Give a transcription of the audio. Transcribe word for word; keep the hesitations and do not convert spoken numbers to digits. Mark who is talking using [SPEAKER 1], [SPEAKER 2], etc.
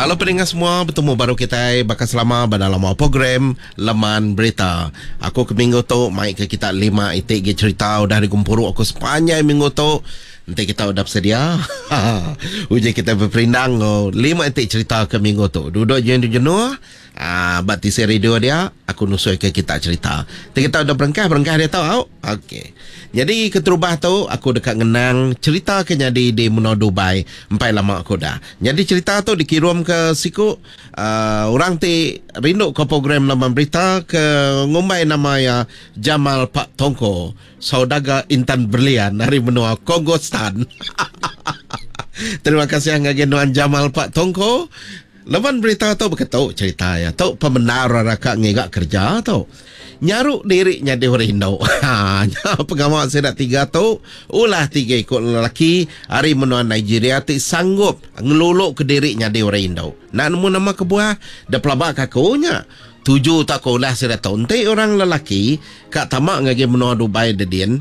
[SPEAKER 1] Halo pendengar semua, bertemu baru kita bakal selama pada lama program Laman Berita. Aku ke minggu tu mai ke kita lima itik ge cerita udah dikumpul aku sepanjang minggu tu. Nanti kita udah bersedia. Uji kita berperindang oh, lima itik cerita ke minggu tu. Duduk jenuh-jenuh. Ah, bati si radio dia, aku nusui ke kita cerita. Nanti kita udah berengkah, berengkah dia tahu. Okey. Jadi keterubah tu aku dekat ngenang cerita ke jadi di Muno Dubai. Empai lama aku dah. Jadi cerita tu dikirim ke siku uh, orang ti rindu ke program Laman Berita ke ngumbai nama ya Jamal Pak Tongko, saudagar intan berlian dari benua Kongostan. Terima kasih yang ngagenuan Jamal Pak Tongko. Laman Berita tu berketuk cerita ya. Tu pembenar raka ngigak kerja tu. Nyaruk dirinya di Horindo. Pengamak sedak tiga tu. Ulah tiga ikut lelaki. Hari menua Nigeria ti sanggup ngeluluk ke dirinya di Horindo. Nak nemu nama kebuah. Dah pelabak kakunya. Tujuh tak kaulah sedak tu. Nanti orang lelaki. Kak tamak ngagi menua Dubai dedin.